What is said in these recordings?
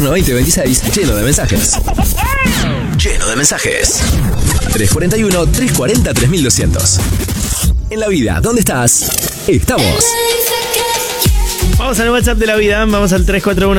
Invierno 2026, lleno de mensajes. Lleno de mensajes. 341-340-3200. En la vida, ¿dónde estás? Estamos. Vamos al WhatsApp de la vida, vamos al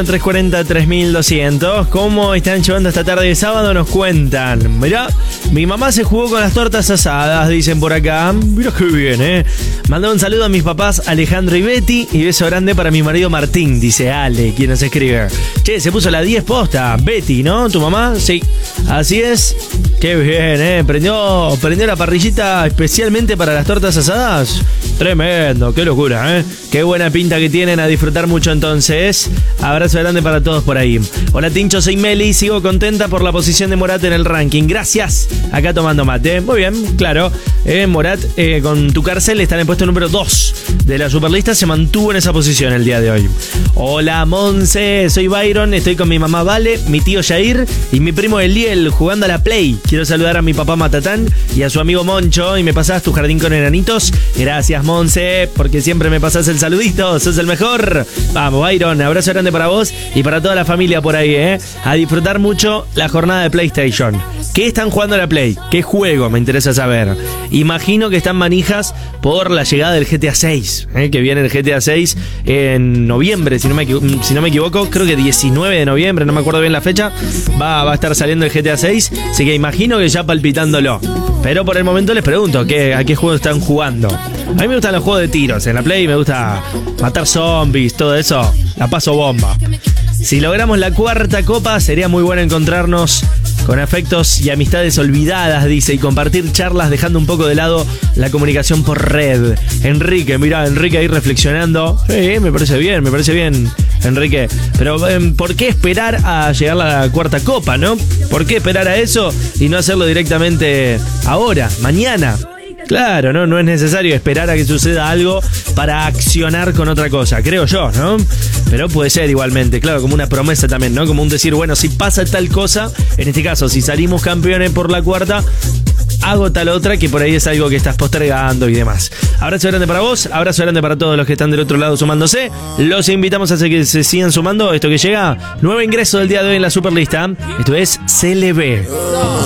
341-340-3200. ¿Cómo están llevando esta tarde de sábado? Nos cuentan. Mirá, mi mamá se jugó con las tortas asadas, dicen por acá. Mirá qué bien, Mandó un saludo a mis papás Alejandro y Betty y beso grande para mi marido Martín, dice Ale, quien nos escribe. Che, se puso la 10 posta, Betty, ¿no? ¿Tu mamá? Sí, así es. Qué bien, Prendió la parrillita especialmente para las tortas asadas. Tremendo, qué locura, Qué buena pinta que tienen, a disfrutar mucho entonces. Abrazo grande para todos por ahí. Hola Tincho, soy Meli, sigo contenta por la posición de Morat en el ranking. Gracias, acá tomando mate. Muy bien, claro. Morat con tu cárcel está en el puesto número 2 de la Superlista, se mantuvo en esa posición el día de hoy. Hola Monse, soy Byron, estoy con mi mamá Vale, mi tío Jair y mi primo Eliel jugando a la Play. Quiero saludar a mi papá Matatán y a su amigo Moncho y me pasás tu jardín con enanitos. Gracias Monse, porque siempre me pasás el saludito, sos el mejor. Vamos Byron, abrazo grande para vos y para toda la familia por ahí, a disfrutar mucho la jornada de PlayStation. ¿Qué están jugando a la Play? ¿Qué juego? Me interesa saber. Imagino que están manijas por la llegada del GTA 6, que viene el GTA 6 en noviembre, si no me equivoco, creo que 19 de noviembre, no me acuerdo bien la fecha, va a estar saliendo el GTA 6, así que imagino que ya palpitándolo. Pero por el momento les pregunto, ¿a qué juego están jugando? A mí me gustan los juegos de tiros, en la Play me gusta matar zombies, todo eso, la paso bomba. Si logramos la cuarta copa, sería muy bueno encontrarnos con afectos y amistades olvidadas, dice, y compartir charlas dejando un poco de lado la comunicación por red. Enrique, mirá, Enrique ahí reflexionando. Sí, me parece bien, Enrique. Pero, ¿por qué esperar a llegar a la cuarta copa, no? ¿Por qué esperar a eso y no hacerlo directamente ahora, mañana? Claro, no es necesario esperar a que suceda algo para accionar con otra cosa, creo yo, ¿no? Pero puede ser igualmente, claro, como una promesa también, ¿no? Como un decir, bueno, si pasa tal cosa, en este caso, si salimos campeones por la cuarta, hago tal otra que por ahí es algo que estás postergando y demás. Abrazo grande para vos, abrazo grande para todos los que están del otro lado sumándose. Los invitamos a que se sigan sumando. Esto que llega, nuevo ingreso del día de hoy en la Superlista. Esto es CLB.